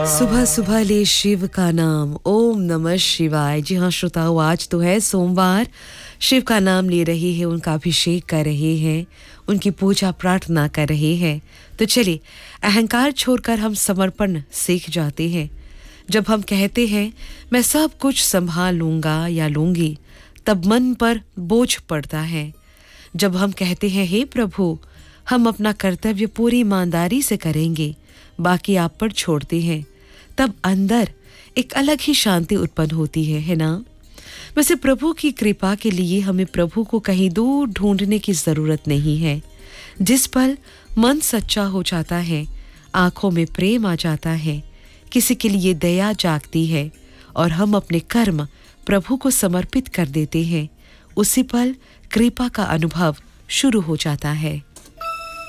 सुबह सुबह ले शिव का नाम, ओम नमः शिवाय। जी हाँ श्रोताओ, आज तो है सोमवार। शिव का नाम ले रहे हैं, उनका अभिषेक कर रहे हैं, उनकी पूजा प्रार्थना कर रहे हैं। तो चलिए, अहंकार छोड़कर हम समर्पण सीख जाते हैं। जब हम कहते हैं मैं सब कुछ संभाल लूंगा या लूंगी, तब मन पर बोझ पड़ता है। जब हम कहते हैं हे प्रभु, हम अपना कर्तव्य पूरी ईमानदारी से करेंगे, बाकी आप पर छोड़ते हैं, तब अंदर एक अलग ही शांति उत्पन्न होती है ना। वैसे प्रभु की कृपा के लिए हमें प्रभु को कहीं दूर ढूंढने की जरूरत नहीं है। जिस पल मन सच्चा हो जाता है, आंखों में प्रेम आ जाता है, किसी के लिए दया जागती है और हम अपने कर्म प्रभु को समर्पित कर देते हैं, उसी पल कृपा का अनुभव शुरू हो जाता है।